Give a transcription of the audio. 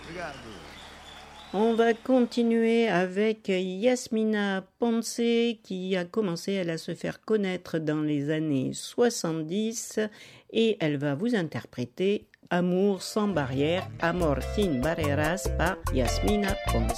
On va continuer avec Yasmina Ponce qui a commencé elle, à se faire connaître dans les années 70 et elle va vous interpréter Amour sans barrière, Amor sin barreras par Yasmina Ponce.